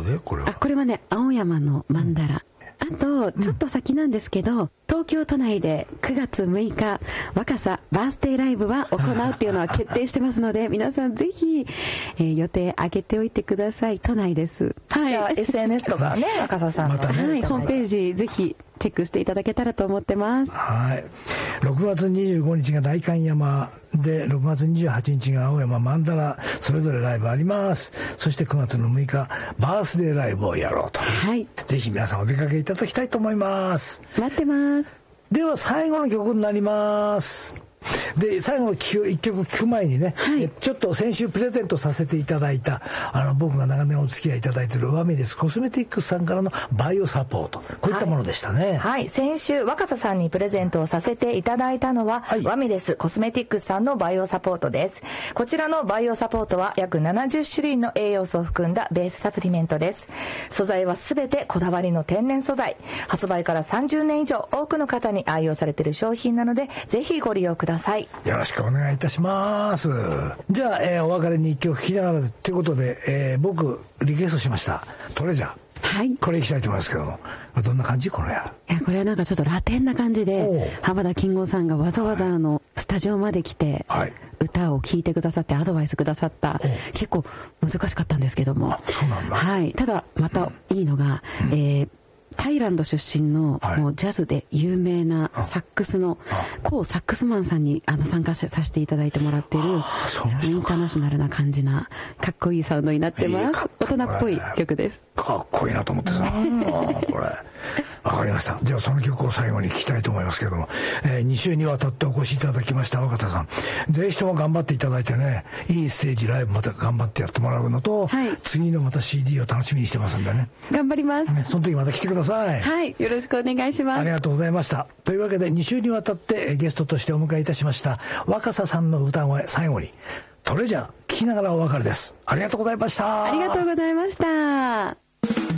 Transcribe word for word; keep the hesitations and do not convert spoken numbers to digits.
でこれは？ あ、これはね、青山のマンダラ、うん、あとちょっと先なんですけど、うん、東京都内でくがつむいか若狭バースデーライブは行うっていうのは決定してますので皆さんぜひ、えー、予定上げておいてください。都内です。 はい、じゃあ エスエヌエス とかね若狭さんの、 またね、 はい、ホームページぜひチェックしていただけたらと思ってます。 はい。ろくがつにじゅうごにちが代官山で、ろくがつにじゅうはちにちが青山マンダラ、それぞれライブあります。そしてくがつのむいかバースデーライブをやろうと。 はい。 ぜひ皆さんお出かけいただきたいと思います。 待ってます。 では最後の曲になります。で最後のいっきょく聴く前にね、はい、ちょっと先週プレゼントさせていただいたあの僕が長年お付き合いいただいているワミレスコスメティックスさんからのバイオサポート、こういったものでしたね。 はい、はい、先週若狭さんにプレゼントをさせていただいたのは、はい、ワミレスコスメティックスさんのバイオサポートです。こちらのバイオサポートは約ななじゅっしゅるいの栄養素を含んだベースサプリメントです。素材はすべてこだわりの天然素材、発売からさんじゅうねん以上多くの方に愛用されている商品なのでぜひご利用ください。 よろしくお願いいたします。じゃあ、えー、お別れに一曲聴きながらということで、えー、僕リクエストしましたトレジャー、 はい、 これいきたいと思いますけども、どんな感じこのや？ いや、これはなんかちょっとラテンな感じで浜田金吾さんがわざわざあのスタジオまで来て歌を聴いてくださってアドバイスくださった、結構難しかったんですけども、 そうなんだ、 はい、ただまたいいのが、うん、えータイランド出身の、はい、もうジャズで有名なサックスのコーサックスマンさんにあの参加させていただいてもらっているインターナショナルな感じなかっこいいサウンドになってます。いい大人っぽい曲です。 かっこいいなと思ってさこれわかりました。じゃあその曲を最後に聴きたいと思いますけれども、えー、に週にわたってお越しいただきました若田さん、ぜひとも頑張っていただいてね、いいステージライブまた頑張ってやってもらうのと、はい、次のまた シーディー を楽しみにしてますんでね、 頑張ります、 ね、その時また来てください。 はい、よろしくお願いします。 ありがとうございました。というわけでに週にわたってゲストとしてお迎えいたしました若狭さんの歌声、最後にトレジャー聴きながらお別れです。ありがとうございました。 ありがとうございました。